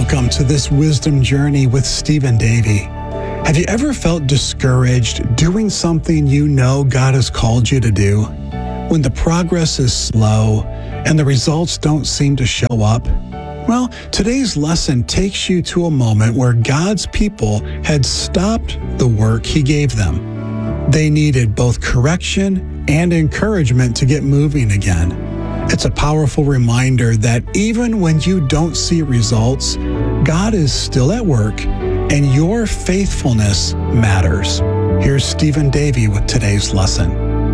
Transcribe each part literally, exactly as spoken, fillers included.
Welcome to this wisdom journey with Stephen Davey. Have you ever felt discouraged doing something you know God has called you to do? When the progress is slow and the results don't seem to show up? Well, today's lesson takes you to a moment where God's people had stopped the work He gave them. They needed both correction and encouragement to get moving again. It's a powerful reminder that even when you don't see results, God is still at work and your faithfulness matters. Here's Stephen Davey with today's lesson.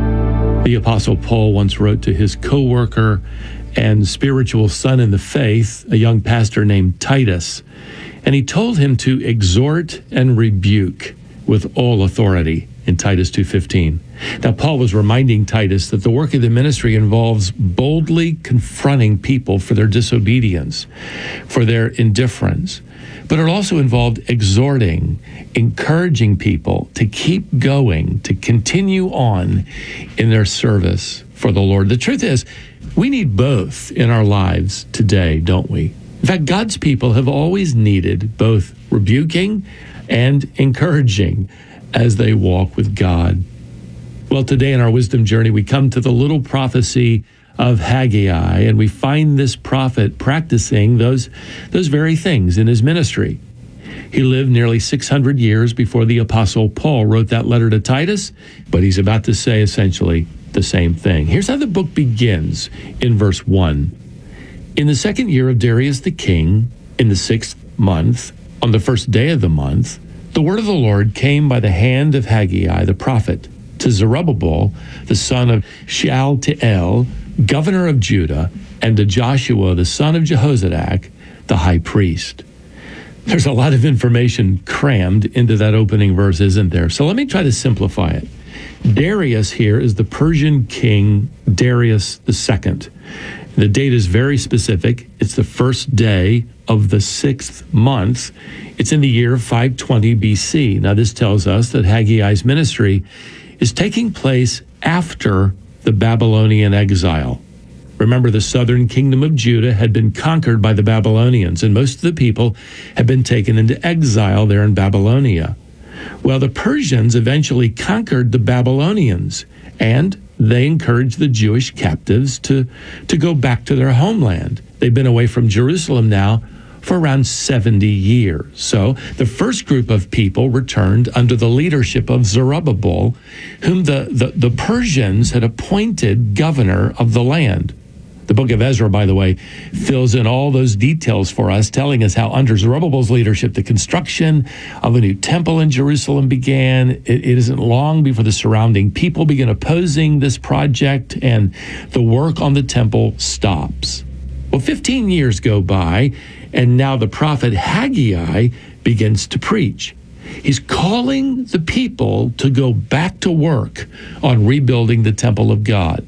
The Apostle Paul once wrote to his co-worker and spiritual son in the faith, a young pastor named Titus, and he told him to exhort and rebuke with all authority in Titus two fifteen. Now, Paul was reminding Titus that the work of the ministry involves boldly confronting people for their disobedience, for their indifference, but it also involved exhorting, encouraging people to keep going, to continue on in their service for the Lord. The truth is, we need both in our lives today, don't we? In fact, God's people have always needed both rebuking and encouraging as they walk with God. Well, today in our wisdom journey, we come to the little prophecy of Haggai, and we find this prophet practicing those, those very things in his ministry. He lived nearly six hundred years before the Apostle Paul wrote that letter to Titus, but he's about to say essentially the same thing. Here's how the book begins in verse one. In the second year of Darius the king, in the sixth month, on the first day of the month, the word of the Lord came by the hand of Haggai the prophet to Zerubbabel, the son of Shealtiel, governor of Judah, and to Joshua, the son of Jehozadak, the high priest. There's a lot of information crammed into that opening verse, isn't there? So let me try to simplify it. Darius here is the Persian king Darius the Second. The date is very specific. It's the first day of the sixth month. It's in the year five twenty B C. Now, this tells us that Haggai's ministry is taking place after the Babylonian exile. Remember, the southern kingdom of Judah had been conquered by the Babylonians, and most of the people had been taken into exile there in Babylonia. Well, the Persians eventually conquered the Babylonians, and they encouraged the Jewish captives to, to go back to their homeland. They've been away from Jerusalem now for around seventy years. So the first group of people returned under the leadership of Zerubbabel, whom the, the, the Persians had appointed governor of the land. The book of Ezra, by the way, fills in all those details for us, telling us how under Zerubbabel's leadership, the construction of a new temple in Jerusalem began. It, it isn't long before the surrounding people begin opposing this project, and the work on the temple stops. Well, fifteen years go by, and now the prophet Haggai begins to preach. He's calling the people to go back to work on rebuilding the temple of God.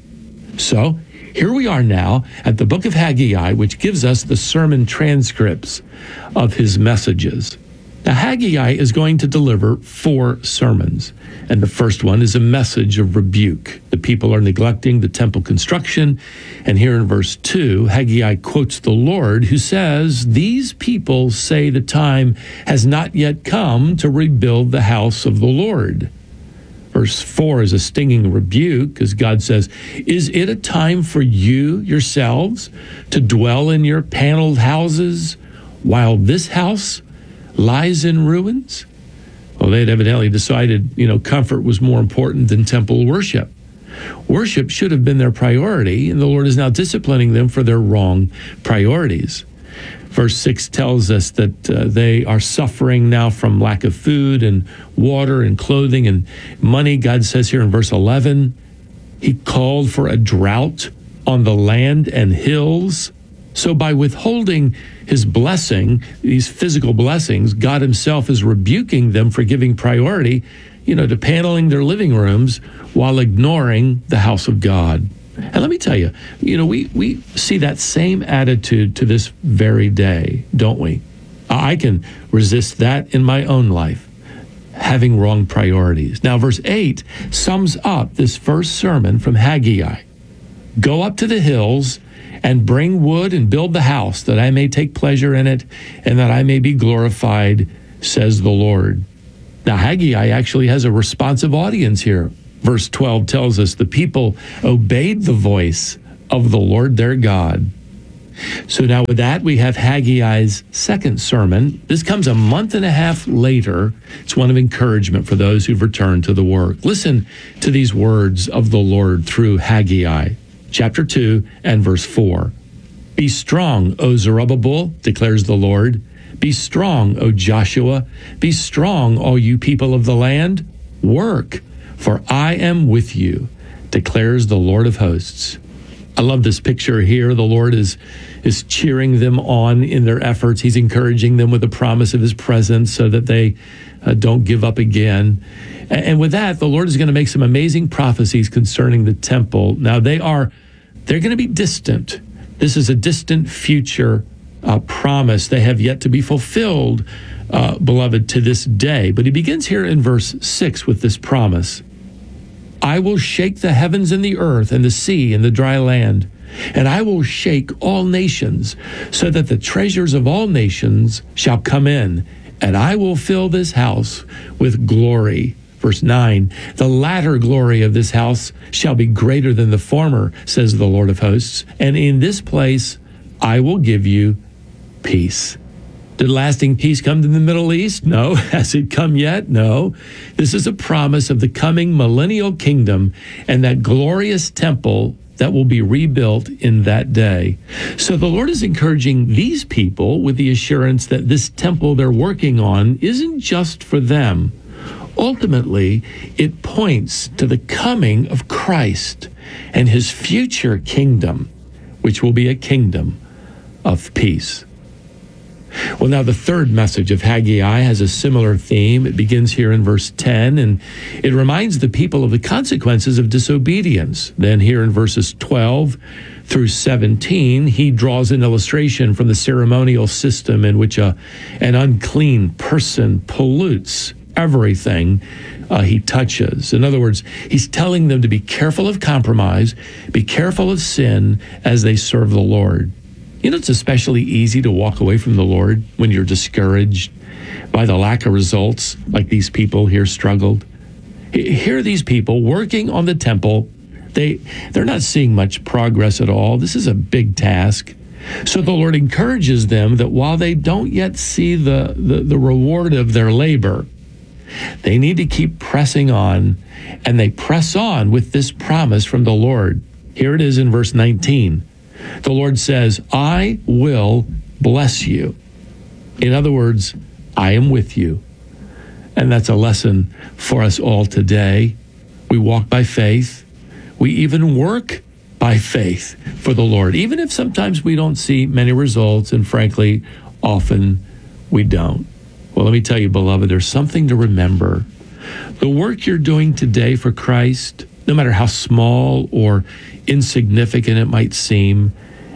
So here we are now at the book of Haggai, which gives us the sermon transcripts of his messages. Now, Haggai is going to deliver four sermons, and the first one is a message of rebuke. The people are neglecting the temple construction, and here in verse two, Haggai quotes the Lord, who says, "These people say the time has not yet come to rebuild the house of the Lord." Verse four is a stinging rebuke, as God says, "Is it a time for you yourselves to dwell in your paneled houses while this house lies in ruins?" Well, they'd evidently decided, you know, comfort was more important than temple worship. Worship should have been their priority, and the Lord is now disciplining them for their wrong priorities. Verse six tells us that uh, they are suffering now from lack of food and water and clothing and money. God says here in verse eleven, He called for a drought on the land and hills. So by withholding His blessing, these physical blessings, God Himself is rebuking them for giving priority, you know, to paneling their living rooms while ignoring the house of God. And let me tell you, you know, we, we see that same attitude to this very day, don't we? I can resist that in my own life, having wrong priorities. Now, verse eight sums up this first sermon from Haggai. Go up to the hills and bring wood and build the house, that I may take pleasure in it and that I may be glorified, says the Lord. Now, Haggai actually has a responsive audience here. Verse twelve tells us the people obeyed the voice of the Lord their God. So now with that, we have Haggai's second sermon. This comes a month and a half later. It's one of encouragement for those who've returned to the work. Listen to these words of the Lord through Haggai, chapter two and verse four. Be strong, O Zerubbabel, declares the Lord. Be strong, O Joshua. Be strong, all you people of the land. Work, for I am with you, declares the Lord of hosts. I love this picture here. The Lord is, is cheering them on in their efforts. He's encouraging them with the promise of his presence so that they uh, don't give up again. And, and with that, the Lord is going to make some amazing prophecies concerning the temple. Now, they are, they're going to be distant. This is a distant future uh, promise. They have yet to be fulfilled, uh, beloved, to this day. But he begins here in verse six with this promise. I will shake the heavens and the earth and the sea and the dry land, and I will shake all nations, so that the treasures of all nations shall come in, and I will fill this house with glory. Verse nine, the latter glory of this house shall be greater than the former, says the Lord of hosts, and in this place I will give you peace. Did lasting peace come to the Middle East? No. Has it come yet? No. This is a promise of the coming millennial kingdom and that glorious temple that will be rebuilt in that day. So the Lord is encouraging these people with the assurance that this temple they're working on isn't just for them. Ultimately, it points to the coming of Christ and his future kingdom, which will be a kingdom of peace. Well, now the third message of Haggai has a similar theme. It begins here in verse ten, and it reminds the people of the consequences of disobedience. Then here in verses twelve through seventeen, he draws an illustration from the ceremonial system in which a, an unclean person pollutes everything uh, he touches. In other words, he's telling them to be careful of compromise, be careful of sin as they serve the Lord. You know, it's especially easy to walk away from the Lord when you're discouraged by the lack of results, like these people here struggled. Here are these people working on the temple. They, they're not seeing much progress at all. This is a big task. So the Lord encourages them that while they don't yet see the, the, the reward of their labor, they need to keep pressing on, and they press on with this promise from the Lord. Here it is in verse nineteen. The Lord says, I will bless you. In other words, I am with you. And that's a lesson for us all today. We walk by faith. We even work by faith for the Lord, even if sometimes we don't see many results, and frankly, often we don't. Well, let me tell you, beloved, there's something to remember. The work you're doing today for Christ, no matter how small or insignificant it might seem,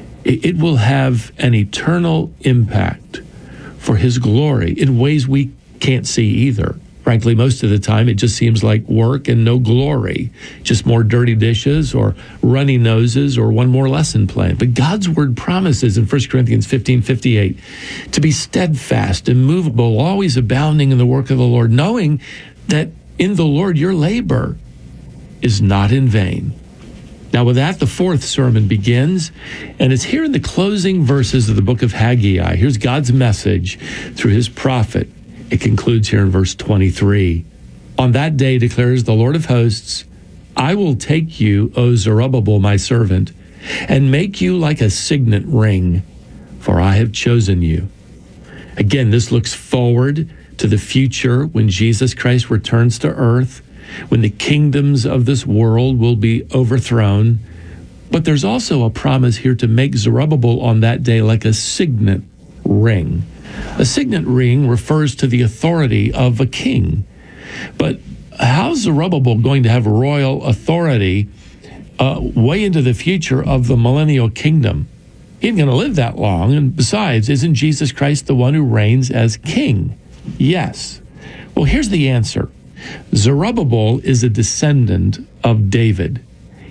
it will have an eternal impact for his glory in ways we can't see either. Frankly, most of the time, it just seems like work and no glory, just more dirty dishes or runny noses or one more lesson plan. But God's word promises in First Corinthians fifteen fifty-eight to be steadfast, immovable, always abounding in the work of the Lord, knowing that in the Lord your labor is not in vain. Now, with that, the fourth sermon begins, and it's here in the closing verses of the book of Haggai. Here's God's message through his prophet. It concludes here in verse twenty-three. On that day, declares the Lord of hosts, I will take you, O Zerubbabel, my servant, and make you like a signet ring, for I have chosen you. Again, this looks forward to the future when Jesus Christ returns to earth, when the kingdoms of this world will be overthrown. But there's also a promise here to make Zerubbabel on that day like a signet ring. A signet ring refers to the authority of a king. But how's Zerubbabel going to have royal authority uh, way into the future of the millennial kingdom? He ain't going to live that long. And besides, isn't Jesus Christ the one who reigns as king? Yes. Well, here's the answer. Zerubbabel is a descendant of David.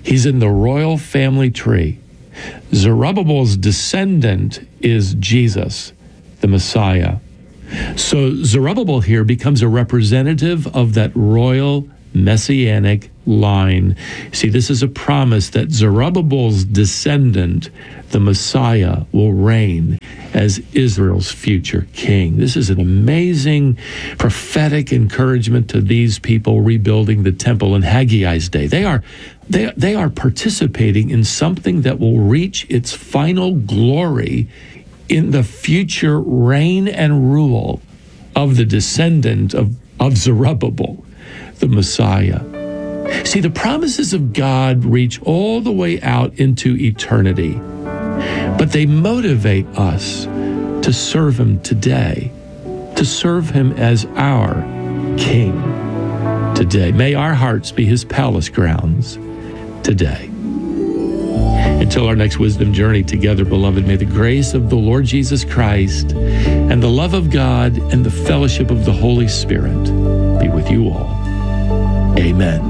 He's in the royal family tree. Zerubbabel's descendant is Jesus, the Messiah. So Zerubbabel here becomes a representative of that royal messianic line. See, this is a promise that Zerubbabel's descendant, the Messiah, will reign as Israel's future king. This is an amazing prophetic encouragement to these people rebuilding the temple in Haggai's day. They are they, they are participating in something that will reach its final glory in the future reign and rule of the descendant of, of Zerubbabel, the Messiah. See, the promises of God reach all the way out into eternity, but they motivate us to serve Him today, to serve Him as our King today. May our hearts be His palace grounds today. Until our next wisdom journey together, beloved, may the grace of the Lord Jesus Christ and the love of God and the fellowship of the Holy Spirit be with you all. Amen.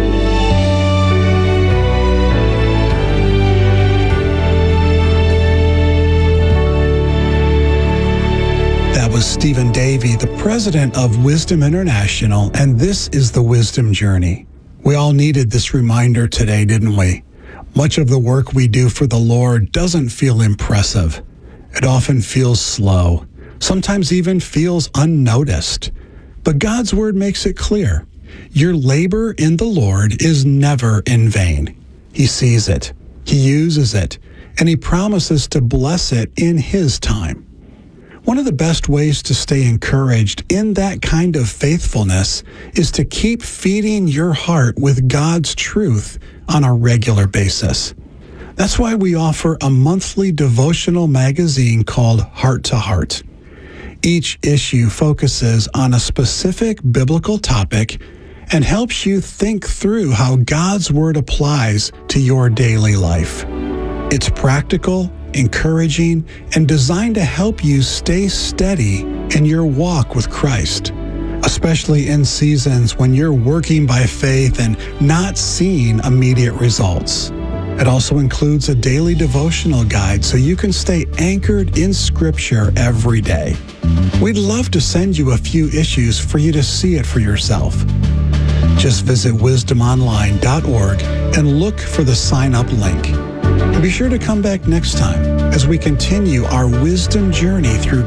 That was Stephen Davey, the president of Wisdom International, and this is the Wisdom Journey. We all needed this reminder today, didn't we? Much of the work we do for the Lord doesn't feel impressive. It often feels slow, sometimes even feels unnoticed. But God's Word makes it clear. Your labor in the Lord is never in vain. He sees it, He uses it, and He promises to bless it in His time. One of the best ways to stay encouraged in that kind of faithfulness is to keep feeding your heart with God's truth on a regular basis. That's why we offer a monthly devotional magazine called Heart to Heart. Each issue focuses on a specific biblical topic and helps you think through how God's Word applies to your daily life. It's practical, encouraging, and designed to help you stay steady in your walk with Christ, especially in seasons when you're working by faith and not seeing immediate results. It also includes a daily devotional guide so you can stay anchored in Scripture every day. We'd love to send you a few issues for you to see it for yourself. Just visit wisdom online dot org and look for the sign-up link. And be sure to come back next time as we continue our wisdom journey through